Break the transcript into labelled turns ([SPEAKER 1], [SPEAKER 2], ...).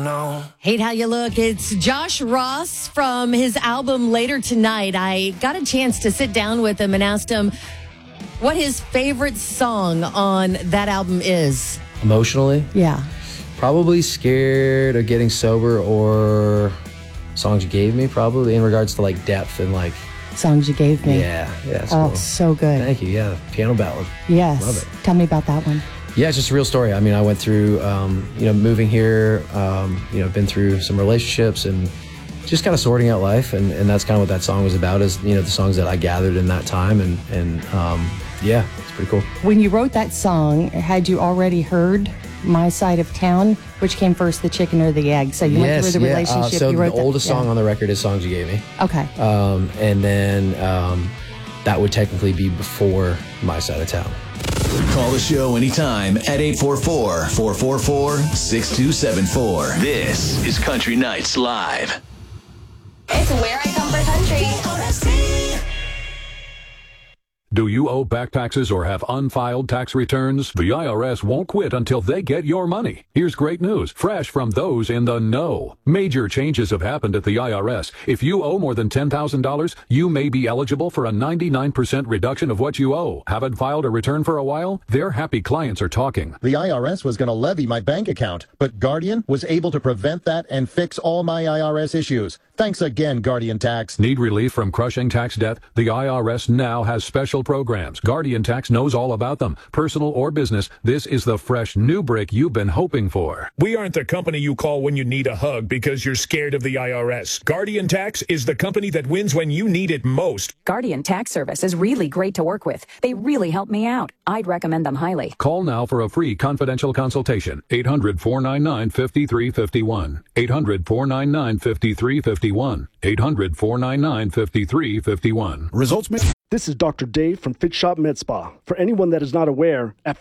[SPEAKER 1] know.
[SPEAKER 2] Hate How You Look. It's Josh Ross from his album Later Tonight. I got a chance to sit down with him and asked him what his favorite song on that album is.
[SPEAKER 3] Emotionally?
[SPEAKER 2] Yeah.
[SPEAKER 3] Probably Scared of Getting Sober or Songs You Gave Me, probably, in regards to like depth and like...
[SPEAKER 2] Songs You Gave Me.
[SPEAKER 3] Yeah, it's
[SPEAKER 2] oh,
[SPEAKER 3] cool.
[SPEAKER 2] so good.
[SPEAKER 3] Thank you, yeah, piano ballad.
[SPEAKER 2] Yes.
[SPEAKER 3] Love it.
[SPEAKER 2] Tell me about that one.
[SPEAKER 3] Yeah, it's just a real story. I mean, I went through, moving here, been through some relationships and just kind of sorting out life. And that's kind of what that song was about is, the songs that I gathered in that time. And yeah, it's pretty cool.
[SPEAKER 2] When you wrote that song, had you already heard My Side of Town? Which came first, the chicken or the egg? So you went through the relationship.
[SPEAKER 3] So
[SPEAKER 2] you wrote
[SPEAKER 3] the oldest song on the record is Songs You Gave Me.
[SPEAKER 2] Okay.
[SPEAKER 3] And then that would technically be before My Side of Town.
[SPEAKER 4] Call the show anytime at 844-444-6274. This is Country Nights Live.
[SPEAKER 5] It's where I come for country.
[SPEAKER 6] Do you owe back taxes or have unfiled tax returns? The IRS won't quit until they get your money. Here's great news, fresh from those in the know. Major changes have happened at the IRS. If you owe more than $10,000, you may be eligible for a 99% reduction of what you owe. Haven't filed a return for a while? Their happy clients are talking.
[SPEAKER 7] The IRS was going to levy my bank account, but Guardian was able to prevent that and fix all my IRS issues. Thanks again, Guardian Tax.
[SPEAKER 6] Need relief from crushing tax debt? The IRS now has special programs. Guardian Tax knows all about them. Personal or business, this is the fresh new brick you've been hoping for.
[SPEAKER 8] We aren't the company you call when you need a hug because you're scared of the IRS. Guardian Tax is the company that wins when you need it most.
[SPEAKER 9] Guardian Tax Service is really great to work with. They really help me out. I'd recommend them highly.
[SPEAKER 6] Call now for a free confidential consultation. 800-499-5351. 800-499-5351. 800-499-5351.
[SPEAKER 10] Results may... This is Dr. Dave from Fit Shop Med Spa. For anyone that is not aware, at